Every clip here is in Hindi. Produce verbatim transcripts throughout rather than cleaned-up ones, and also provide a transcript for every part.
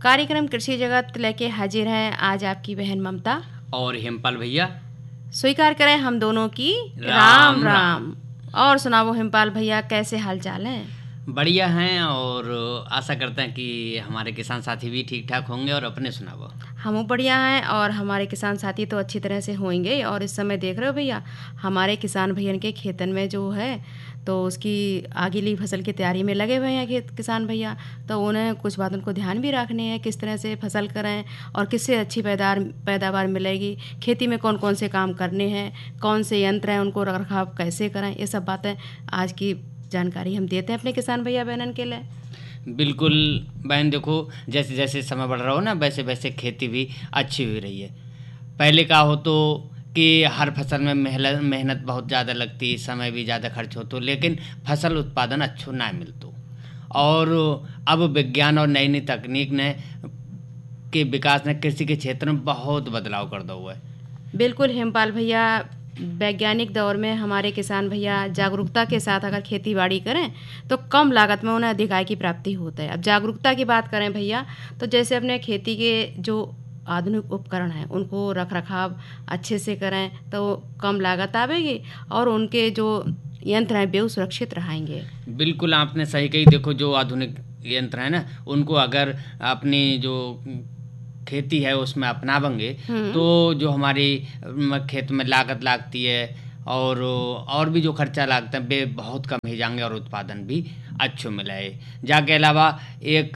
कार्यक्रम कृषि जगत लेके हाजिर हैं आज आपकी बहन ममता और हिमपाल भैया। स्वीकार करें हम दोनों की राम राम राम। और सुनाओ हिमपाल भैया, कैसे हाल चाल हैं? बढ़िया हैं और आशा करते हैं कि हमारे किसान साथी भी ठीक ठाक होंगे। और अपने सुनाओ। हम बढ़िया हैं और हमारे किसान साथी तो अच्छी तरह से होंगे। और इस समय देख रहे हो भैया, हमारे किसान भैया के खेतन में जो है तो उसकी अगली फसल की तैयारी में लगे हुए हैं खेत किसान भैया। तो उन्हें कुछ बातों को ध्यान भी रखने हैं, किस तरह से फसल करें और किससे अच्छी पैदावार पैदावार मिलेगी, खेती में कौन कौन से काम करने हैं, कौन से यंत्र हैं, उनको रख रखाव कैसे करें, ये सब बातें आज की जानकारी हम देते हैं अपने किसान भैया बहनन के लिए। बिल्कुल बहन, देखो जैसे जैसे समय बढ़ रहा हो ना, वैसे वैसे खेती भी अच्छी हो रही है। पहले का हो तो कि हर फसल में मेहनत मेहनत बहुत ज़्यादा लगती, समय भी ज़्यादा खर्च हो तो, लेकिन फसल उत्पादन अच्छो ना मिलतो। और अब विज्ञान और नई नई तकनीक ने के विकास ने कृषि के क्षेत्र में बहुत बदलाव कर दो हुआ है। बिल्कुल हिमपाल भैया, वैज्ञानिक दौर में हमारे किसान भैया जागरूकता के साथ अगर खेती बाड़ी करें तो कम लागत में उन्हें अधिक आय की प्राप्ति होता है। अब जागरूकता की बात करें भैया, तो जैसे अपने खेती के जो आधुनिक उपकरण हैं उनको रख रखाव अच्छे से करें तो कम लागत आवेगी और उनके जो यंत्र हैं वे सुरक्षित रहेंगे। बिल्कुल आपने सही कही। देखो जो आधुनिक यंत्र है ना, उनको अगर अपनी जो खेती है उसमें अपनावेंगे तो जो हमारी खेत में लागत लगती है और और भी जो खर्चा लगता है वे बहुत कम ही जाएंगे और उत्पादन भी अच्छो मिला है। जाके अलावा एक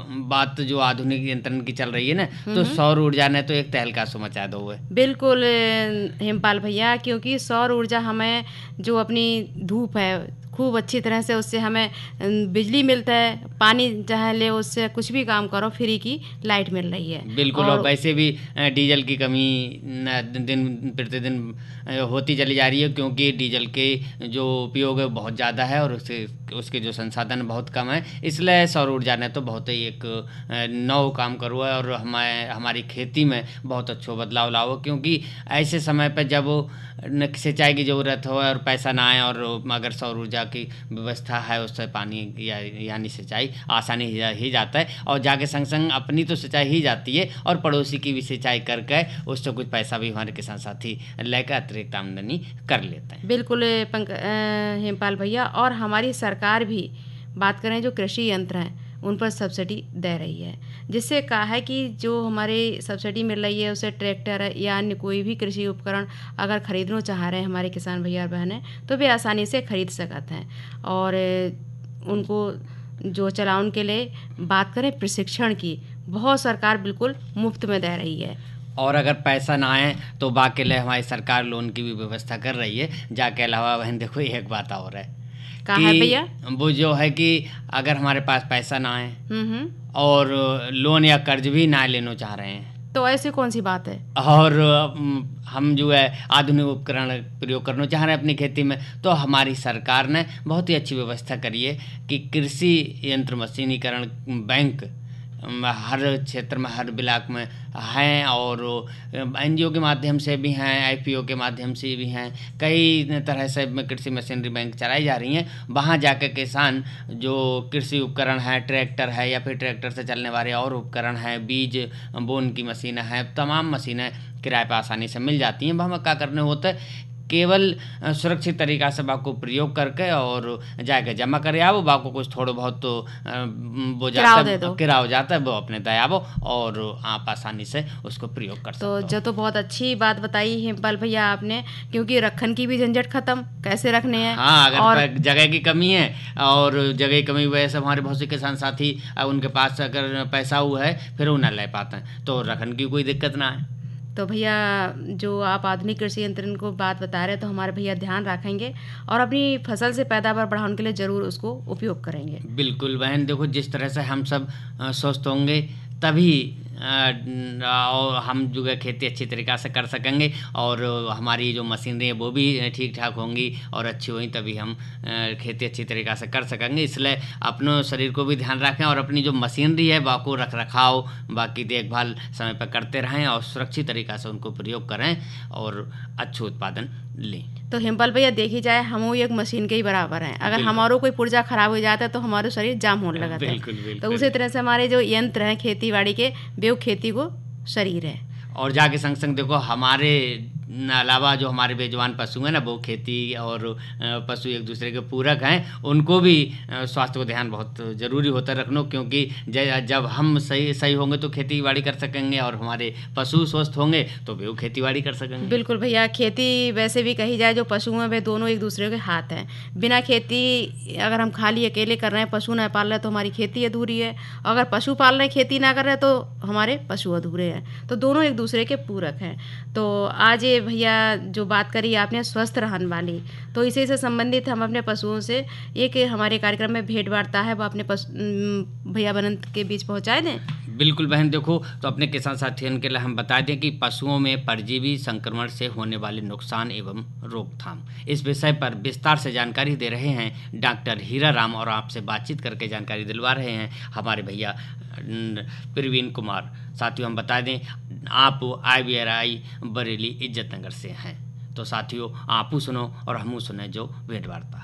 बात जो आधुनिक यंत्रण की चल रही है ना, तो सौर ऊर्जा ने तो एक तहलका सो मचा दो है। बिल्कुल हिमपाल भैया, क्योंकि सौर ऊर्जा हमें जो अपनी धूप है खूब अच्छी तरह से उससे हमें बिजली मिलता है, पानी चाहे ले उससे कुछ भी काम करो फ्री की लाइट मिल रही है। बिल्कुल। और, और वैसे भी डीजल की कमी दिन प्रतिदिन होती चली जा रही है, क्योंकि डीजल के जो उपयोग है बहुत ज़्यादा है और उसके उसके जो संसाधन बहुत कम है। इसलिए सौर ऊर्जा ने तो बहुत ही एक नौ काम करो है और हमारे हमारी खेती में बहुत अच्छा बदलाव लाओ। क्योंकि ऐसे समय पर जब सिंचाई की ज़रूरत हो और पैसा ना आए और अगर सौर ऊर्जा की व्यवस्था है उससे पानी या यानी सिंचाई आसानी ही जाता है और जाके संग संग अपनी तो सिंचाई ही जाती है और पड़ोसी की भी सिंचाई करके उससे कुछ पैसा भी हमारे किसान साथी लेकर अतिरिक्त आमदनी कर लेते हैं। बिल्कुल पंक हिमपाल भैया, और हमारी सरकार भी बात करें जो कृषि यंत्र हैं उन पर सब्सिडी दे रही है, जिससे कहा है कि जो हमारे सब्सिडी मिल रही है उसे ट्रैक्टर या अन्य कोई भी कृषि उपकरण अगर खरीदना चाह रहे हैं हमारे किसान भैया और बहनें तो वे आसानी से खरीद सकते हैं। और उनको जो चलाउन के लिए बात करें प्रशिक्षण की, बहुत सरकार बिल्कुल मुफ्त में दे रही है। और अगर पैसा ना आए तो बाकी लिए हमारी सरकार लोन की भी व्यवस्था कर रही है। जाके अलावा बहन देखो एक बात और है कि भैया वो जो है कि अगर हमारे पास पैसा ना आए और लोन या कर्ज भी ना लेना चाह रहे हैं तो ऐसी कौन सी बात है और हम जो है आधुनिक उपकरण प्रयोग करना चाह रहे हैं अपनी खेती में, तो हमारी सरकार ने बहुत ही अच्छी व्यवस्था करी है कि कृषि यंत्र मशीनीकरण बैंक हर क्षेत्र में हर ब्लॉक में हैं और एनजीओ के माध्यम से भी हैं, आईपीओ के माध्यम से भी हैं। कई तरह से कृषि मशीनरी बैंक चलाई जा रही हैं। वहाँ जाकर किसान जो कृषि उपकरण है, ट्रैक्टर है या फिर ट्रैक्टर से चलने वाले और उपकरण हैं, बीज बोने की मशीनें हैं, तमाम मशीनें किराए पर आसानी से मिल जाती हैं। वहाँ क्या करने होता है, केवल सुरक्षित तरीका से बाको प्रयोग करके और जाके जमा करे आओ, बाको कुछ थोड़ा बहुत तो वो जाता है किराया हो जाता है, वो अपने दयावो और आप आसानी से उसको प्रयोग कर सकते हो। तो जो तो बहुत अच्छी बात बताई हिमपाल भैया आपने, क्योंकि रखन की भी झंझट खत्म, कैसे रखने हैं। हाँ, अगर और जगह की कमी है और जगह की कमी वजह से हमारे बहुत से किसान साथी उनके पास अगर पैसा हुआ है फिर वो ना ले पाते हैं, तो रखन की कोई दिक्कत ना है। तो भैया जो आप आधुनिक कृषि यंत्र को बात बता रहे हैं तो हमारे भैया ध्यान रखेंगे और अपनी फसल से पैदावार बढ़ाने के लिए ज़रूर उसको उपयोग करेंगे। बिल्कुल बहन, देखो जिस तरह से हम सब स्वस्थ होंगे तभी और हम जो है खेती अच्छी तरीक़ा से कर सकेंगे और हमारी जो मशीनरी है वो भी ठीक ठाक होंगी और अच्छी हुई, तभी हम खेती अच्छी तरीक़ा से कर सकेंगे। इसलिए अपने शरीर को भी ध्यान रखें और अपनी जो मशीनरी है बाको रख रखाव बाकी देखभाल समय पर करते रहें और सुरक्षित तरीक़ा से उनको प्रयोग करें और अच्छा उत्पादन लें। तो हिम्पल भैया देखी जाए हम एक मशीन के ही बराबर हैं। अगर हमारो कोई पुर्जा खराब हो जाता है तो हमारा शरीर जाम होने लगता है। बिल्कुल, बिल्कुल। तो उसी तरह से हमारे जो यंत्र हैं खेती बाड़ी के, वे खेती को शरीर है। और जाके संग संग देखो हमारे अलावा जो हमारे बेजवान पशु हैं ना, वो खेती और पशु एक दूसरे के पूरक हैं, उनको भी स्वास्थ्य को ध्यान बहुत ज़रूरी होता है रखना, क्योंकि जब हम सही सही होंगे तो खेती बाड़ी कर सकेंगे और हमारे पशु स्वस्थ होंगे तो वे खेती बाड़ी कर सकेंगे। बिल्कुल भैया, खेती वैसे भी कही जाए जो पशु हैं वे दोनों एक दूसरे के हाथ हैं। बिना खेती अगर हम खाली अकेले कर रहे हैं, पशु ना पाल रहे तो हमारी खेती अधूरी है। अगर पशु पाल रहे खेती ना कर रहे तो हमारे पशु अधूरे हैं। तो दोनों एक दूसरे के पूरक हैं। तो आज ये भैया जो बात करी आपने स्वस्थ रहन वाली, तो इसी से संबंधित हम अपने पशुओं से एक हमारे कार्यक्रम में भेंट वार्ता है वो अपने भैया बनंत के बीच पहुंचाए दें। बिल्कुल बहन, देखो तो अपने किसान साथियों के लिए हम बता दें कि पशुओं में परजीवी संक्रमण से होने वाले नुकसान एवं रोकथाम, इस विषय पर विस्तार से जानकारी दे रहे हैं डॉक्टर हीरा राम और आपसे बातचीत करके जानकारी दिलवा रहे हैं हमारे भैया प्रवीण कुमार। साथियों हम बता दें आप आई वी आर आई बरेली इज्जत नगर से हैं, तो साथियों आपू सुनो और हमू सुने जो भेंट वार्ता।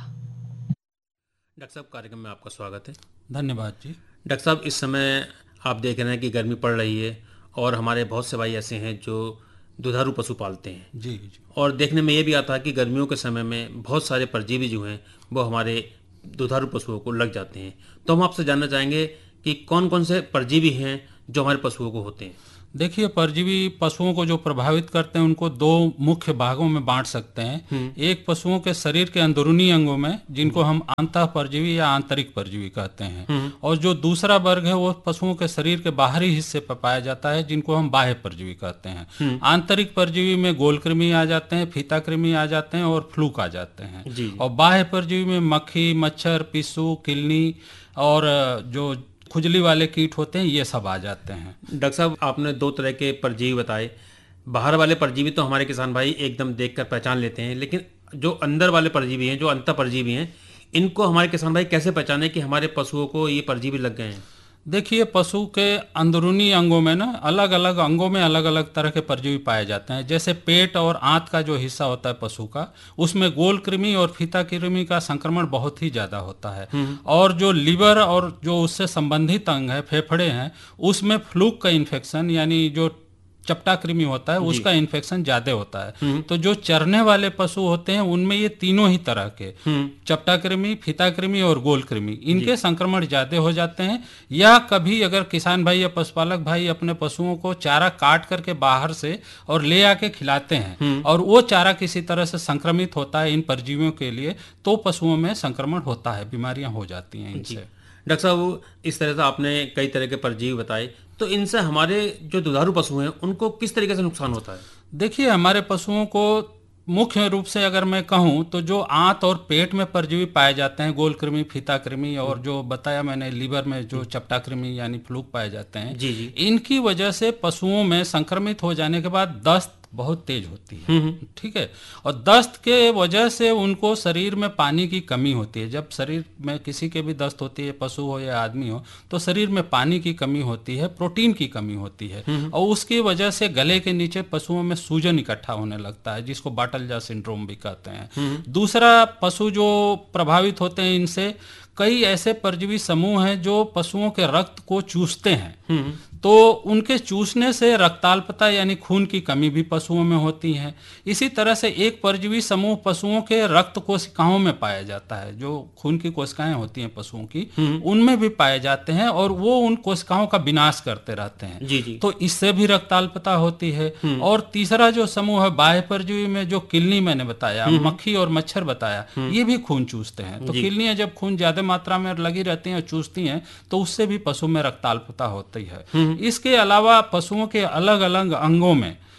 डॉक्टर साहब, कार्यक्रम में आपका स्वागत है। धन्यवाद जी। डॉक्टर साहब, इस समय आप देख रहे हैं कि गर्मी पड़ रही है और हमारे बहुत से भाई ऐसे हैं जो दुधारू पशु पालते हैं। जी जी। और देखने में ये भी आता है कि गर्मियों के समय में बहुत सारे परजीवी जो हैं वो हमारे दुधारू पशुओं को लग जाते हैं। तो हम आपसे जानना चाहेंगे कि कौन कौन से परजीवी हैं जो हमारे पशुओं को होते हैं। देखिए, परजीवी पशुओं को जो प्रभावित करते हैं उनको दो मुख्य भागों में बांट सकते हैं। एक पशुओं के शरीर के अंदरूनी अंगों में, जिनको हम आंतः परजीवी या आंतरिक परजीवी कहते हैं, और जो दूसरा वर्ग है वो पशुओं के शरीर के बाहरी हिस्से पर पाया जाता है, जिनको हम बाह्य परजीवी कहते हैं। आंतरिक परजीवी में गोलकृमि आ जाते हैं, फीता कृमि आ जाते हैं और फ्लूक आ जाते हैं। और बाह्य परजीवी में मक्खी, मच्छर, पिस्सू, किलनी और जो खुजली वाले कीट होते हैं, ये सब आ जाते हैं। डॉक्टर साहब, आपने दो तरह के परजीवी बताए। बाहर वाले परजीवी तो हमारे किसान भाई एकदम देखकर पहचान लेते हैं, लेकिन जो अंदर वाले परजीवी हैं, जो अंतः परजीवी हैं, इनको हमारे किसान भाई कैसे पहचाने कि हमारे पशुओं को ये परजीवी लग गए हैं? देखिए, पशु के अंदरूनी अंगों में ना अलग अलग अंगों में अलग अलग तरह के परजीवी पाए जाते हैं। जैसे पेट और आंत का जो हिस्सा होता है पशु का, उसमें गोल कृमि और फीता कृमि का संक्रमण बहुत ही ज्यादा होता है। और जो लिवर और जो उससे संबंधित अंग है, फेफड़े हैं, उसमें फ्लूक का इन्फेक्शन यानी जो चपटा कृमि होता है उसका इन्फेक्शन ज्यादा होता है। तो जो चरने वाले पशु होते हैं उनमें ये तीनों ही तरह के चपटा कृमि, फीता कृमि और गोल कृमि, इनके संक्रमण ज्यादा हो जाते हैं। या कभी अगर किसान भाई या पशुपालक भाई अपने पशुओं को चारा काट करके बाहर से और ले आके खिलाते हैं और वो चारा किसी तरह से संक्रमित होता है इन परजीवियों के लिए, तो पशुओं में संक्रमण होता है, बीमारियां हो जाती हैं इनसे। डॉक्टर साहब, इस तरह से आपने कई तरह के परजीवी बताए, तो इनसे हमारे जो दुधारू पशु हैं उनको किस तरीके से नुकसान होता है? देखिए, हमारे पशुओं को मुख्य रूप से अगर मैं कहूं तो जो आंत और पेट में परजीवी पाए जाते हैं, गोल कृमि, फीता कृमि और जो बताया मैंने लिवर में जो चपटा कृमि यानी फ्लूक पाए जाते हैं, जी जी। इनकी वजह से पशुओं में संक्रमित हो जाने के बाद दस्त बहुत तेज होती है। ठीक है। और दस्त के वजह से उनको शरीर में पानी की कमी होती है। जब शरीर में किसी के भी दस्त होती है, पशु हो या आदमी हो, तो शरीर में पानी की कमी होती है, प्रोटीन की कमी होती है, और उसकी वजह से गले के नीचे पशुओं में सूजन इकट्ठा होने लगता है, जिसको बाटलजा सिंड्रोम भी कहते हैं। दूसरा, पशु जो प्रभावित होते हैं इनसे, कई ऐसे परजीवी समूह हैं जो पशुओं के रक्त को चूसते हैं। तो उनके चूसने से रक्ताल्पता यानी खून की कमी भी पशुओं में होती है। इसी तरह से एक परजीवी समूह पशुओं के रक्त कोशिकाओं में पाया जाता है, जो खून की कोशिकाएं होती हैं पशुओं की, उनमें भी पाए जाते हैं और वो उन कोशिकाओं का विनाश करते रहते हैं। जी जी। तो इससे भी रक्ताल्पता होती है। और तीसरा जो समूह है बाह्य परजीवी में, जो किलनी मैंने बताया, मक्खी और मच्छर बताया, ये भी खून चूसते हैं। तो किलनियां जब खून ज्यादा मात्रा में लगी रहती हैं और चूसती हैं तो उससे भी पशु में रक्ताल्पता होती है। इसके अलावा पशुओं के अलग अलग अंगों में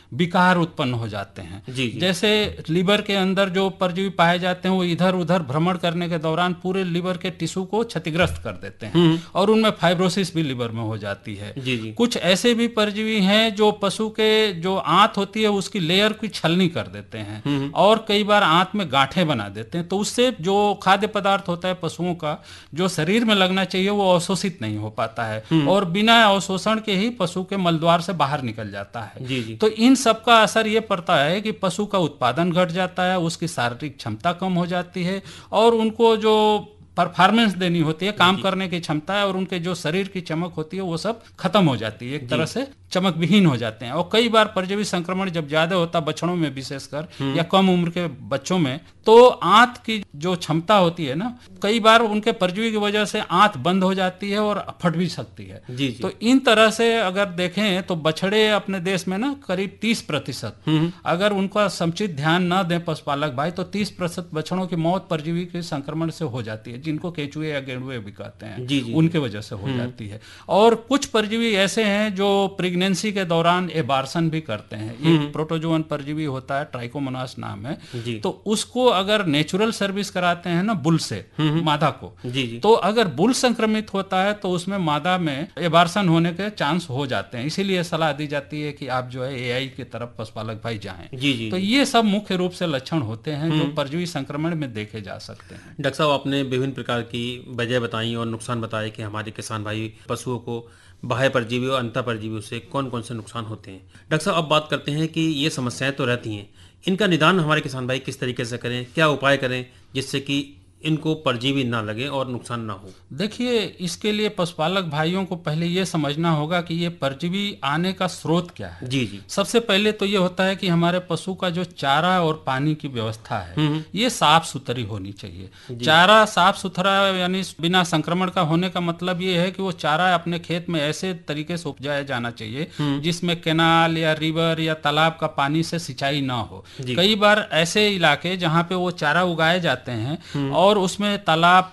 विकार उत्पन्न हो जाते हैं। जी, जी। जैसे लीवर के अंदर जो परजीवी पाए जाते हैं वो इधर उधर भ्रमण करने के दौरान पूरे लीवर के टिश्यू को क्षतिग्रस्त कर देते हैं और उनमें फाइब्रोसिस भी लीवर में हो जाती है। जी, जी। कुछ ऐसे भी परजीवी हैं जो पशु के जो आंत होती है उसकी लेयर की छलनी कर देते हैं और कई बार आंत में गांठें बना देते हैं, तो उससे जो खाद्य पदार्थ होता है पशुओं का जो शरीर में लगना चाहिए वो अवशोषित नहीं हो पाता है और बिना अवशोषण के ही पशु के मलद्वार से बाहर निकल जाता है। जी, जी। तो इन सब का असर ये पड़ता है कि पशु का उत्पादन घट जाता है, उसकी शारीरिक क्षमता कम हो जाती है और उनको जो परफॉर्मेंस देनी होती है, काम करने की क्षमता है और उनके जो शरीर की चमक होती है वो सब खत्म हो जाती है, एक तरह से चमक विहीन हो जाते हैं। और कई बार परजीवी संक्रमण जब ज्यादा होता है बछड़ों में विशेषकर या कम उम्र के बच्चों में, तो आंत की जो क्षमता होती है ना, कई बार उनके परजीवी की वजह से आंत बंद हो जाती है और फट भी सकती है। जी, जी। तो इन तरह से अगर देखें तो बछड़े अपने देश में ना करीब तीस प्रतिशत अगर उनका समुचित ध्यान न दें पशुपालक भाई तो तीस प्रतिशत बछड़ों की मौत परजीवी के संक्रमण से हो जाती है, जिनको केचुए या गेंडुए भी कहते हैं। जी, जी। उनके वजह से हो जाती है। और कुछ परजीवी ऐसे हैं जो प्रेगनेंसी के दौरान एबार्सन भी करते हैं। एक प्रोटोजोअन परजीवी होता है, ट्राइकोमोनास नाम है। जी। तो उसको अगर नेचुरल सर्विस कराते हैं ना बुल से, मादा को, जी, जी। तो अगर बुल संक्रमित होता है तो उसमें मादा में एबार्सन होने के चांस हो जाते हैं। इसीलिए सलाह दी जाती है कि आप जो है एआई की तरफ पशुपालक भाई जाएं। जी, जी। तो ये सब मुख्य रूप से लक्षण होते हैं जो परजीवी संक्रमण में देखे जा सकते हैं। डॉक्टर साहब, आपने विभिन्न प्रकार की वजह बताई और नुकसान बताए कि हमारे किसान भाई पशुओं को बाह्य परजीवी और अंतः परजीवियों से कौन कौन से नुकसान होते हैं। डॉक्टर साहब, अब बात करते हैं कि ये समस्याएं तो रहती हैं, इनका निदान हमारे किसान भाई किस तरीके से करें, क्या उपाय करें जिससे कि इनको परजीवी ना लगे और नुकसान ना हो। देखिए, इसके लिए पशुपालक भाइयों को पहले ये समझना होगा कि ये परजीवी आने का स्रोत क्या है। जी, जी। सबसे पहले तो ये होता है कि हमारे पशु का जो चारा और पानी की व्यवस्था है ये साफ सुथरी होनी चाहिए। चारा साफ सुथरा यानी बिना संक्रमण का होने का मतलब ये है कि वो चारा अपने खेत में ऐसे तरीके से उपजाया जाना चाहिए जिसमें कैनाल या रिवर या तालाब का पानी से सिंचाई ना हो। कई बार ऐसे इलाके जहाँ पे वो चारा उगाए जाते हैं और उसमें तालाब